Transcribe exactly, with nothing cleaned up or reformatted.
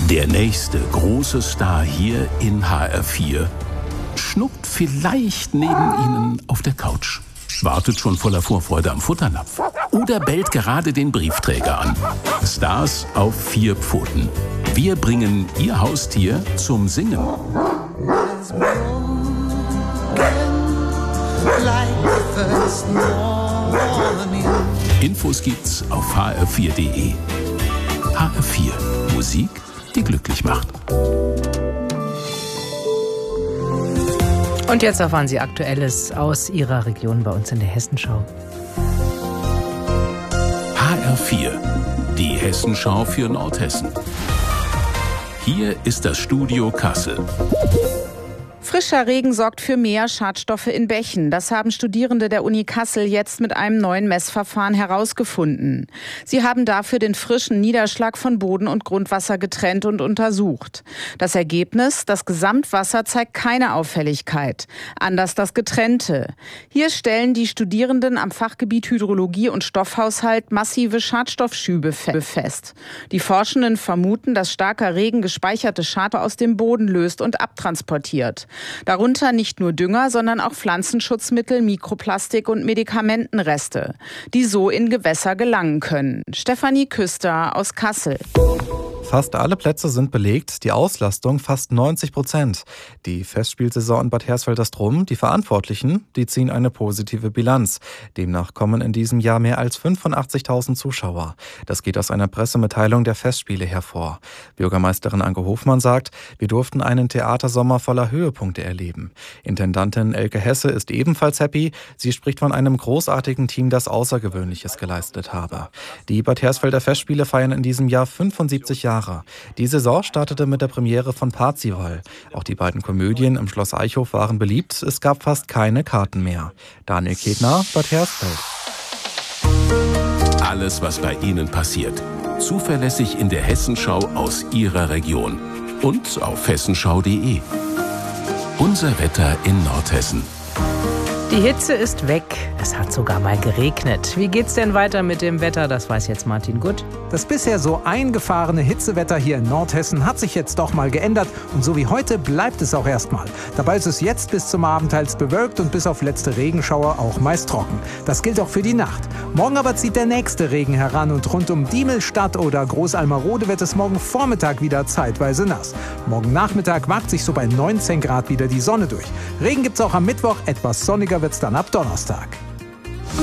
Der nächste große Star hier in H R vier schnuckt vielleicht neben Ihnen auf der Couch, wartet schon voller Vorfreude am Futternapf oder bellt gerade den Briefträger an. Stars auf vier Pfoten. Wir bringen Ihr Haustier zum Singen. Infos gibt's auf h r vier punkt d e. H R vier. Musik, die glücklich macht. Und jetzt erfahren Sie Aktuelles aus Ihrer Region bei uns in der Hessenschau. H R vier, die Hessenschau für Nordhessen. Hier ist das Studio Kassel. Frischer Regen sorgt für mehr Schadstoffe in Bächen. Das haben Studierende der Uni Kassel jetzt mit einem neuen Messverfahren herausgefunden. Sie haben dafür den frischen Niederschlag von Boden und Grundwasser getrennt und untersucht. Das Ergebnis: Das Gesamtwasser zeigt keine Auffälligkeit. Anders das getrennte. Hier stellen die Studierenden am Fachgebiet Hydrologie und Stoffhaushalt massive Schadstoffschübe fest. Die Forschenden vermuten, dass starker Regen gespeicherte Schadstoffe aus dem Boden löst und abtransportiert. Darunter nicht nur Dünger, sondern auch Pflanzenschutzmittel, Mikroplastik und Medikamentenreste, die so in Gewässer gelangen können. Stefanie Küster aus Kassel. Fast alle Plätze sind belegt, die Auslastung fast neunzig Prozent. Die Festspielsaison in Bad Hersfelder-Strum, die Verantwortlichen, die ziehen eine positive Bilanz. Demnach kommen in diesem Jahr mehr als fünfundachtzigtausend Zuschauer. Das geht aus einer Pressemitteilung der Festspiele hervor. Bürgermeisterin Anke Hofmann sagt, wir durften einen Theatersommer voller Höhepunkte erleben. Intendantin Elke Hesse ist ebenfalls happy. Sie spricht von einem großartigen Team, das Außergewöhnliches geleistet habe. Die Bad Hersfelder Festspiele feiern in diesem Jahr fünfundsiebzig Jahre. Die Saison startete mit der Premiere von Parzival. Auch die beiden Komödien im Schloss Eichhof waren beliebt. Es gab fast keine Karten mehr. Daniel Ketner, Bad Hersfeld. Alles, was bei Ihnen passiert. Zuverlässig in der Hessenschau aus Ihrer Region. Und auf hessenschau punkt d e. Unser Wetter in Nordhessen. Die Hitze ist weg. Es hat sogar mal geregnet. Wie geht's denn weiter mit dem Wetter? Das weiß jetzt Martin Gutt. Das bisher so eingefahrene Hitzewetter hier in Nordhessen hat sich jetzt doch mal geändert. Und so wie heute bleibt es auch erstmal. Dabei ist es jetzt bis zum Abend teils bewölkt und bis auf letzte Regenschauer auch meist trocken. Das gilt auch für die Nacht. Morgen aber zieht der nächste Regen heran und rund um Diemelstadt oder Großalmarode wird es morgen Vormittag wieder zeitweise nass. Morgen Nachmittag wagt sich so bei neunzehn Grad wieder die Sonne durch. Regen gibt's auch am Mittwoch, etwas sonniger wird's dann ab Donnerstag.